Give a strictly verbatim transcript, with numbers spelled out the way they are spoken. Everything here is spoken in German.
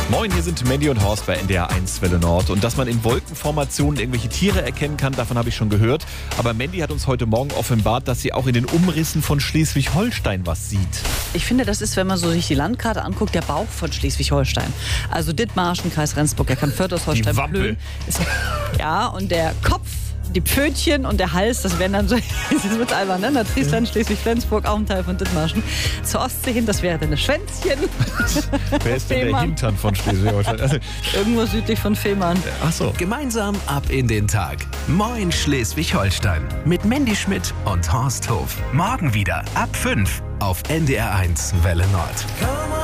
Moin, hier sind Mandy und Horst bei N D R eins Welle Nord. Und dass man in Wolkenformationen irgendwelche Tiere erkennen kann, davon habe ich schon gehört. Aber Mandy hat uns heute Morgen offenbart, dass sie auch in den Umrissen von Schleswig-Holstein was sieht. Ich finde, das ist, wenn man so sich die Landkarte anguckt, der Bauch von Schleswig-Holstein. Also Dithmarschen, Kreis Rendsburg, Eckernförde, Holstein, Die Wampel. Plön. Ist, ja, und der Kopf, die Pfötchen und der Hals, das wären dann so, das wird albern, ne? Nordfriesland, Schleswig-Flensburg, auch ein Teil von Dithmarschen. Zur Ostsee hin, das wäre dann das Schwänzchen. Wer ist denn der Fehmarn. Hintern von Schleswig-Holstein? Also, Irgendwo südlich von Fehmarn. ach so. Gemeinsam ab in den Tag. Moin Schleswig-Holstein. Mit Mandy Schmidt und Horst Hof. Morgen wieder ab fünf auf N D R eins Welle Nord.